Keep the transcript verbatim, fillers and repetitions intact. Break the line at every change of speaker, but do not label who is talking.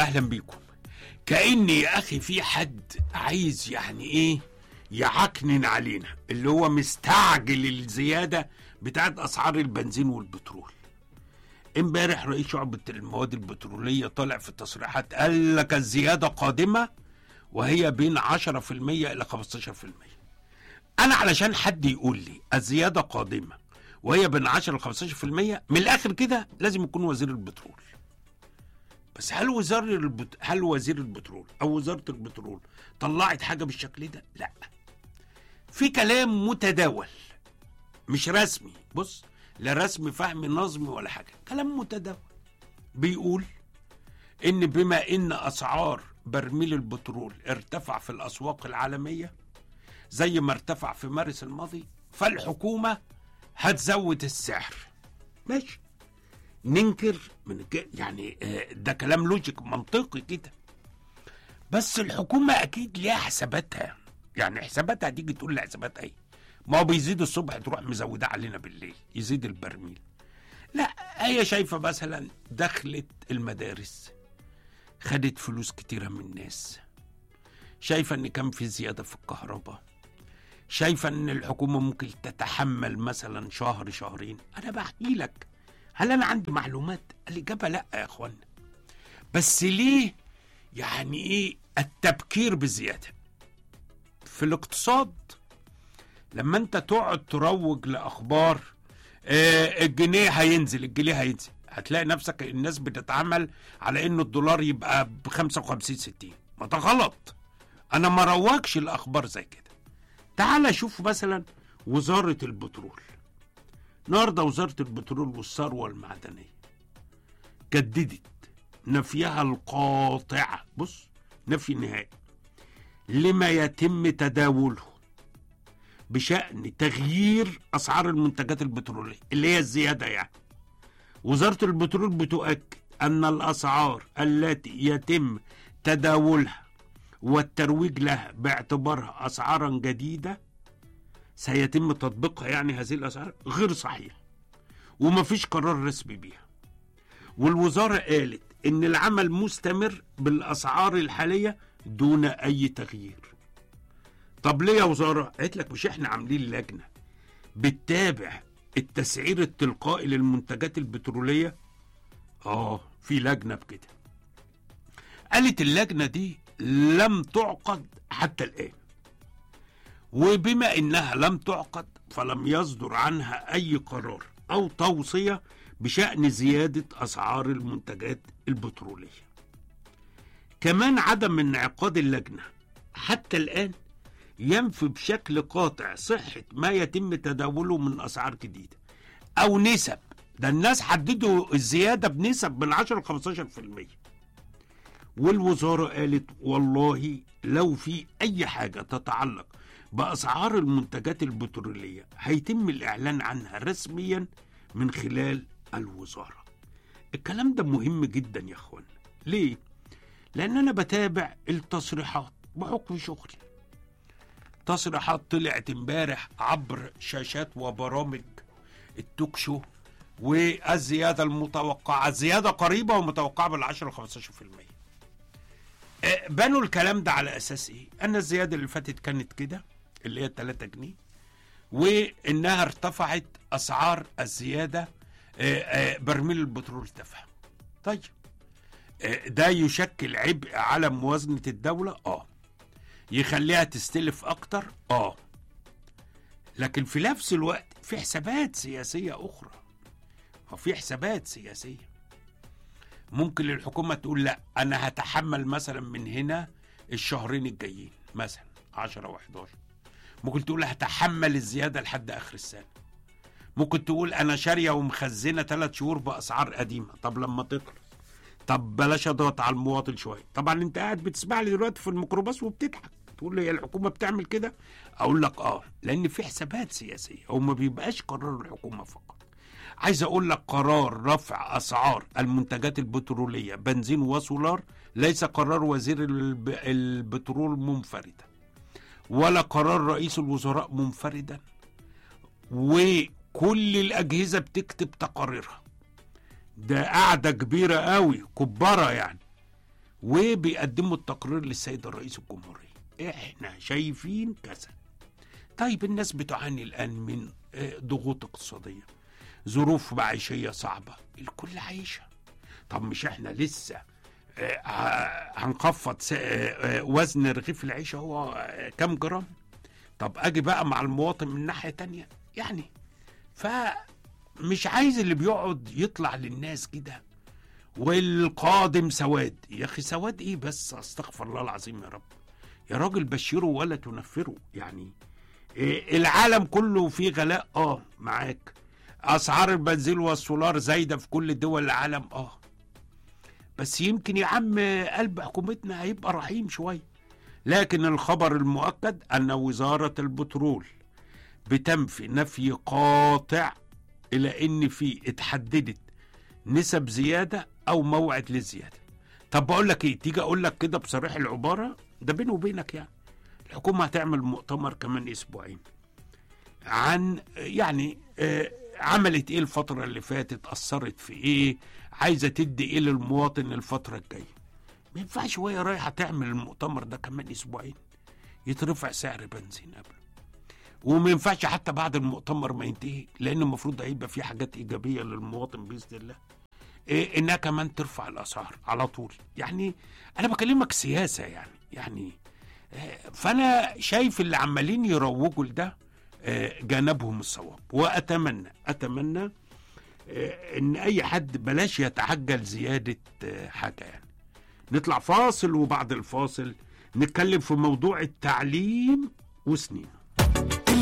اهلا بيكم. كأني يا اخي في حد عايز يعني ايه يعكنن علينا، اللي هو مستعجل الزيادة بتاعت اسعار البنزين والبترول. امبارح رئيس شعبة المواد البترولية طالع في التصريحات قال لك الزيادة قادمة وهي بين عشرة في المية الى خمستاشر في المية. انا علشان حد يقول لي الزيادة قادمة وهي بين عشرة ل خمستاشر في المية، من الاخر كده لازم يكون وزير البترول. بس هل وزير البت... هل وزير البترول او وزارة البترول طلعت حاجة بالشكل ده؟ لا، في كلام متداول مش رسمي. بص، لا رسمي فهمي نظمي ولا حاجة، كلام متداول بيقول ان بما ان اسعار برميل البترول ارتفع في الاسواق العالمية زي ما ارتفع في مارس الماضي، فالحكومة هتزود السعر. ماشي، ننكر من يعني ده كلام لوجيك منطقي كده، بس الحكومة اكيد ليها حساباتها. يعني حساباتها تيجي تقول لي حسابات ايه؟ ما هو بيزيد الصبح تروح مزودة علينا بالليل يزيد البرميل. لا، هي شايفة مثلا دخلت المدارس خدت فلوس كتيرة من الناس، شايفة ان كان في زيادة في الكهرباء، شايفة ان الحكومة ممكن تتحمل مثلا شهر شهرين. انا بحكي لك، هل انا عندي معلومات؟ الاجابة لا يا اخوانا. بس ليه يعني ايه التبكير بالزيادة في الاقتصاد؟ لما انت تقعد تروج لاخبار آه الجنيه هينزل الجنيه هينزل هتلاقي نفسك الناس بتتعامل على انه الدولار يبقى ب خمسة وخمسين ستين. ما ده غلط، انا ما روجش الاخبار زي كده. تعال شوف مثلا وزارة البترول. النهارده وزارة البترول والثروة المعدنية جددت نفيها القاطع، بص نفي نهائي لما يتم تداوله بشأن تغيير أسعار المنتجات البترولية اللي هي الزيادة. يعني وزارة البترول بتؤكد أن الأسعار التي يتم تداولها والترويج لها باعتبارها أسعارا جديدة سيتم تطبيقها، يعني هذه الأسعار غير صحيحة ومفيش قرار رسمي بيها. والوزارة قالت إن العمل مستمر بالأسعار الحالية دون أي تغيير. طب ليه يا وزارة؟ قالت لك مش احنا عاملين لجنة بتتابع التسعير التلقائي للمنتجات البترولية؟ اه، في لجنة بكده. قالت اللجنة دي لم تعقد حتى الآن، وبما انها لم تعقد فلم يصدر عنها اي قرار او توصية بشأن زيادة اسعار المنتجات البترولية. كمان عدم انعقاد اللجنة حتى الآن ينفي بشكل قاطع صحة ما يتم تداوله من أسعار جديدة أو نسب. ده الناس حددوا الزيادة بنسب من عشرة ل خمستاشر في المية. والوزارة قالت والله لو في أي حاجة تتعلق بأسعار المنتجات البترولية هيتم الإعلان عنها رسميا من خلال الوزارة. الكلام ده مهم جدا يا أخوان. ليه؟ لأن أنا بتابع التصريحات بحكم شغلي. تصريحات طلعت امبارح عبر شاشات وبرامج التوك شو، والزيادة المتوقعة زيادة قريبة ومتوقعة بالعشرة خمستاشر في المية. بنوا الكلام ده على أساس إيه؟ أن الزيادة اللي فاتت كانت كده اللي هي تلاتة جنيه، وإنها ارتفعت أسعار الزيادة، برميل البترول ارتفع. طيب ده يشكل عبء على موازنة الدولة؟ آه. يخليها تستلف أكتر؟ آه. لكن في نفس الوقت في حسابات سياسية أخرى، وفي حسابات سياسية. ممكن الحكومة تقول لا، أنا هتحمل مثلا من هنا الشهرين الجايين مثلا عشرة وحداشر. ممكن تقول هتحمل الزيادة لحد آخر السنة. ممكن تقول أنا شارية ومخزنة ثلاث شهور بأسعار قديمة. طب لما تخلص، طب بلاش اضغط على المواطن شويه. طبعا انت قاعد بتسمع لي دلوقتي في الميكروباص وبتضحك، تقول لي هي الحكومه بتعمل كده؟ اقول لك اه، لان في حسابات سياسيه، هو ما بيبقاش قرار الحكومه فقط. عايز اقول لك قرار رفع اسعار المنتجات البتروليه بنزين وسولار ليس قرار وزير الب... البترول منفردا، ولا قرار رئيس الوزراء منفردا، وكل الاجهزه بتكتب تقاريرها. ده قاعدة كبيرة قوي، كبارة يعني، وبيقدموا التقرير للسيد الرئيس الجمهورية، احنا شايفين كذا. طيب الناس بتعاني الآن من ضغوط اقتصادية، ظروف معيشية صعبة، الكل عايشها. طب مش احنا لسه هنخفض وزن رغيف العيش هو كم جرام؟ طب اجي بقى مع المواطن من ناحية تانية يعني. فمش عايز اللي بيقعد يطلع للناس كده والقادم سواد. يا اخي سواد ايه بس؟ استغفر الله العظيم يا رب. يا راجل بشروا ولا تنفروا يعني. العالم كله فيه غلاء، اه معاك. اسعار البنزين والسولار زايده في كل دول العالم، اه بس يمكن يا عم قلب حكومتنا هيبقى رحيم شويه. لكن الخبر المؤكد ان وزاره البترول بتنفي نفي قاطع الى ان في اتحددت نسب زياده او موعد للزياده. طب بقول لك ايه، تيجي اقول لك كده بصريح العباره، ده بيني وبينك يعني، الحكومه هتعمل مؤتمر كمان اسبوعين عن يعني آه عملت ايه الفتره اللي فاتت، اثرت في ايه، عايزه تدي ايه للمواطن الفتره الجايه. ما ينفعش وهي رايحه تعمل المؤتمر ده كمان اسبوعين يترفع سعر بنزين قبله، وما ينفعش حتى بعد المؤتمر ما ينتهي، لان المفروض هيبقى في حاجات ايجابيه للمواطن باذن الله، إيه انها كمان ترفع الاسعار على طول. يعني انا بكلمك سياسه يعني يعني فانا شايف اللي عمالين يروجوا لده جانبهم الصواب. واتمنى اتمنى ان اي حد بلاش يتعجل زياده حاجه يعني. نطلع فاصل، وبعد الفاصل نتكلم في موضوع التعليم وسنينه.